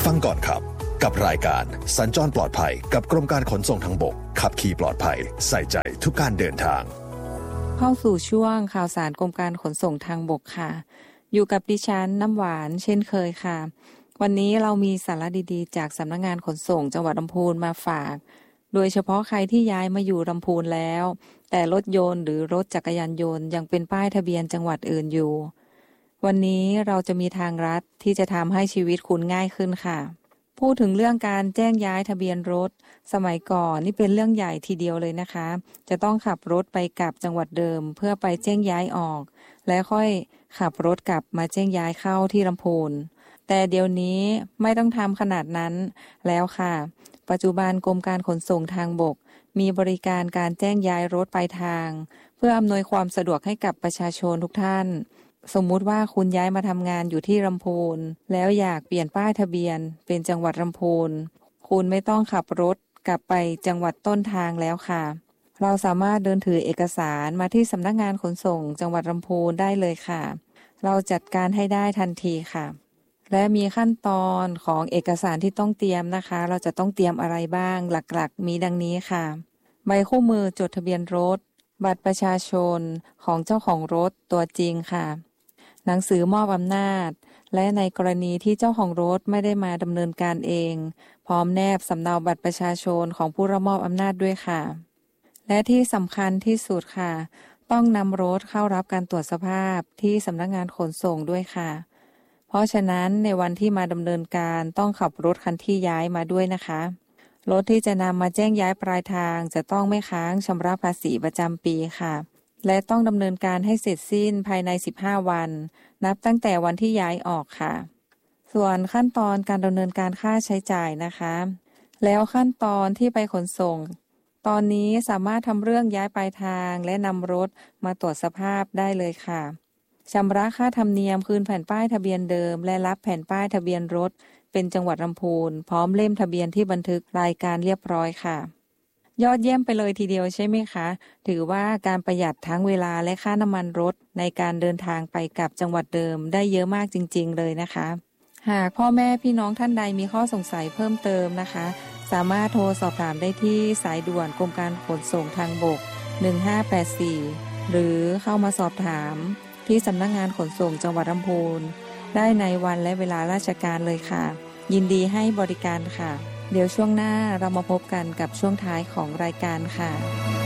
ฟังก่อนครับกับรายการสัญจรปลอดภัยกับกรมการขนส่งทางบกขับขี่ปลอดภัยใส่ใจทุกการเดินทางเข้าสู่ช่วงข่าวสารกรมการขนส่งทางบกค่ะอยู่กับดิฉันน้ำหวานเช่นเคยค่ะวันนี้เรามีสาระดีๆจากสำนักงานขนส่งจังหวัดลำพูนมาฝากโดยเฉพาะใครที่ย้ายมาอยู่ลำพูนแล้วแต่รถยนต์หรือรถจักรยานยนต์ยังเป็นป้ายทะเบียนจังหวัดอื่นอยู่วันนี้เราจะมีทางลัดที่จะทำให้ชีวิตคุณง่ายขึ้นค่ะพูดถึงเรื่องการแจ้งย้ายทะเบียนรถสมัยก่อนนี่เป็นเรื่องใหญ่ทีเดียวเลยนะคะจะต้องขับรถไปกลับจังหวัดเดิมเพื่อไปแจ้งย้ายออกแล้วค่อยขับรถกลับมาแจ้งย้ายเข้าที่ลำพูนแต่เดี๋ยวนี้ไม่ต้องทำขนาดนั้นแล้วค่ะปัจจุบันกรมการขนส่งทางบกมีบริการการแจ้งย้ายรถปลายทางเพื่ออำนวยความสะดวกให้กับประชาชนทุกท่านสมมุติว่าคุณย้ายมาทำงานอยู่ที่ลำพูนแล้วอยากเปลี่ยนป้ายทะเบียนเป็นจังหวัดลำพูนคุณไม่ต้องขับรถกลับไปจังหวัดต้นทางแล้วค่ะเราสามารถเดินถือเอกสารมาที่สำนักงานขนส่งจังหวัดลำพูนได้เลยค่ะเราจัดการให้ได้ทันทีค่ะและมีขั้นตอนของเอกสารที่ต้องเตรียมนะคะเราจะต้องเตรียมอะไรบ้างหลักๆมีดังนี้ค่ะใบคู่มือจดทะเบียนรถบัตรประชาชนของเจ้าของรถตัวจริงค่ะหนังสือมอบอำนาจและในกรณีที่เจ้าของรถไม่ได้มาดำเนินการเองพร้อมแนบสำเนาบัตรประชาชนของผู้รับมอบอำนาจด้วยค่ะและที่สำคัญที่สุดค่ะต้องนำรถเข้ารับการตรวจสภาพที่สำนักงานขนส่งด้วยค่ะเพราะฉะนั้นในวันที่มาดำเนินการต้องขับรถคันที่ย้ายมาด้วยนะคะรถที่จะนำมาแจ้งย้ายปลายทางจะต้องไม่ค้างชำระภาษีประจำปีค่ะและต้องดำเนินการให้เสร็จสิ้นภายใน15วันนับตั้งแต่วันที่ย้ายออกค่ะส่วนขั้นตอนการดำเนินการค่าใช้จ่ายนะคะแล้วขั้นตอนที่ไปขนส่งตอนนี้สามารถทำเรื่องย้ายปลายทางและนำรถมาตรวจสภาพได้เลยค่ะชำระค่าธรรมเนียมคืนแผ่นป้ายทะเบียนเดิมและรับแผ่นป้ายทะเบียนรถเป็นจังหวัดลำพูนพร้อมเล่มทะเบียนที่บันทึกรายการเรียบร้อยค่ะยอดเยี่ยมไปเลยทีเดียวใช่ไหมคะถือว่าการประหยัดทั้งเวลาและค่าน้ำมันรถในการเดินทางไปกลับจังหวัดเดิมได้เยอะมากจริงๆเลยนะคะหากพ่อแม่พี่น้องท่านใดมีข้อสงสัยเพิ่มเติมนะคะสามารถโทรสอบถามได้ที่สายด่วนกรมการขนส่งทางบก1584หรือเข้ามาสอบถามที่สำนักงานขนส่งจังหวัดลำพูนได้ในวันและเวลาราชการเลยค่ะยินดีให้บริการค่ะเดี๋ยวช่วงหน้าเรามาพบกันกับช่วงท้ายของรายการค่ะ